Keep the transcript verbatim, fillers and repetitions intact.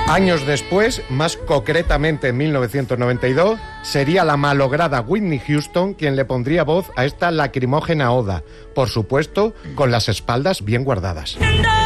Años después, más concretamente en mil novecientos noventa y dos, sería la malograda Whitney Houston quien le pondría voz a esta lacrimógena oda, por supuesto, con las espaldas bien guardadas.